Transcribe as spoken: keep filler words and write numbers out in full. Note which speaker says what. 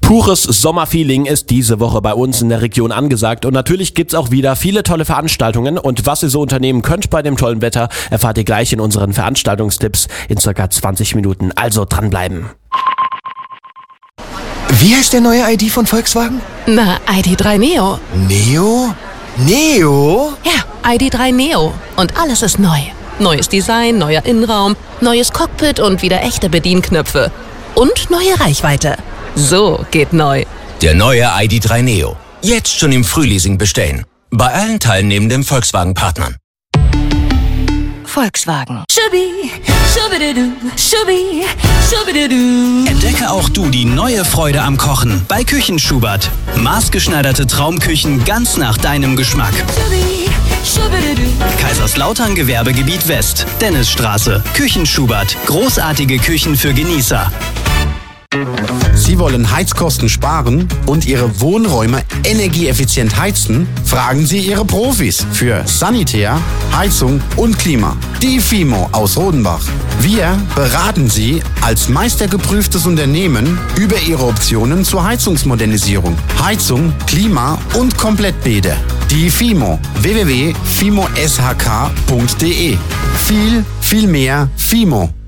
Speaker 1: Pures Sommerfeeling ist diese Woche bei uns in der Region angesagt und natürlich gibt's auch wieder viele tolle Veranstaltungen und was ihr so unternehmen könnt bei dem tollen Wetter, erfahrt ihr gleich in unseren Veranstaltungstipps in circa zwanzig Minuten, also dranbleiben.
Speaker 2: Wie heißt der neue I D von Volkswagen?
Speaker 3: Na, I D drei Neo.
Speaker 2: Neo? Neo?
Speaker 3: Ja, I D drei Neo. Und alles ist neu. Neues Design, neuer Innenraum, neues Cockpit und wieder echte Bedienknöpfe. Und neue Reichweite. So geht neu.
Speaker 4: Der neue I D drei Neo. Jetzt schon im Frühleasing bestellen. Bei allen teilnehmenden Volkswagen-Partnern.
Speaker 3: Volkswagen.
Speaker 5: Entdecke auch du die neue Freude am Kochen bei Küchenschubert. Maßgeschneiderte Traumküchen ganz nach deinem Geschmack. Kaiserslautern Gewerbegebiet West, Dennisstraße, Küchenschubert. Großartige Küchen für Genießer.
Speaker 6: Sie wollen Heizkosten sparen und Ihre Wohnräume energieeffizient heizen? Fragen Sie Ihre Profis für Sanitär, Heizung und Klima. Die Fimo aus Rodenbach. Wir beraten Sie als meistergeprüftes Unternehmen über Ihre Optionen zur Heizungsmodernisierung, Heizung, Klima und Komplettbäder. Die Fimo. w w w punkt fimo s h k punkt d e. Viel, viel mehr Fimo.